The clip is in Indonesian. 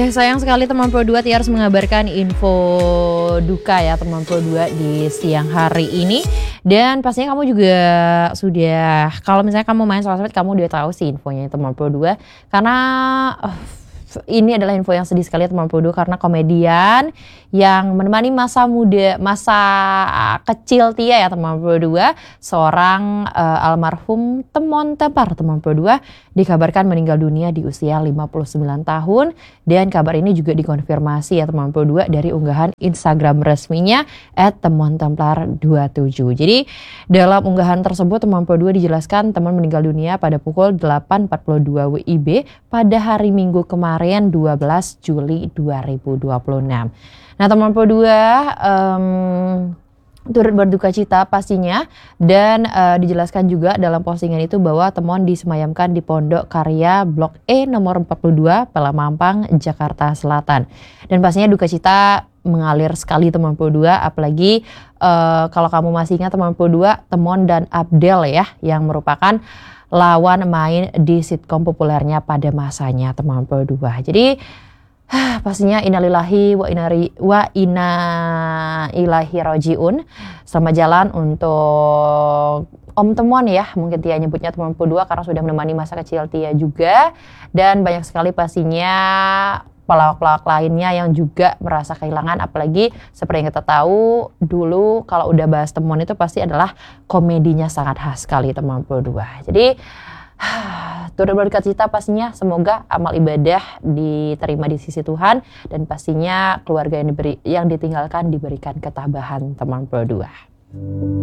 sayang sekali teman Pro 2 Tia harus mengabarkan info duka ya teman Pro 2 di siang hari ini. Dan pastinya kamu juga sudah, kalau misalnya kamu main sosmed kamu udah tahu sih infonya teman Pro 2. Karena ini adalah info yang sedih sekali teman Pro 2 karena komedian yang menemani masa kecil Tia ya teman Pro 2, seorang almarhum Temon Tepar teman Pro 2 dikabarkan meninggal dunia di usia 59 tahun dan kabar ini juga dikonfirmasi ya teman Pro 2 dari unggahan Instagram resminya @temontemplar27. Jadi dalam unggahan tersebut teman Pro 2 dijelaskan teman meninggal dunia pada pukul 8.42 WIB pada hari Minggu kemarin 12 Juli 2026. Nah teman Pro 2 turut berduka cita pastinya dan dijelaskan juga dalam postingan itu bahwa Temon disemayamkan di Pondok Karya Blok E nomor 42 Pelamampang, Jakarta Selatan. Dan pastinya duka cita mengalir sekali teman Pro 2, apalagi kalau kamu masih ingat teman Pro 2, Temon dan Abdel ya yang merupakan lawan main di sitkom populernya pada masanya teman Pro 2. Jadi pastinya innalillahi wa inna ilaihi rajiun. Selamat jalan untuk Om Temon ya, mungkin Tia nyebutnya Temon Pro 2 karena sudah menemani masa kecil Tia juga. Dan banyak sekali pastinya pelawak-pelawak lainnya yang juga merasa kehilangan, apalagi seperti yang kita tahu dulu kalau udah bahas Temon itu pasti adalah komedinya sangat khas sekali Temon Pro 2. Jadi turut berduka cita pastinya, semoga amal ibadah diterima di sisi Tuhan dan pastinya keluarga yang ditinggalkan diberikan ketabahan teman Pro 2.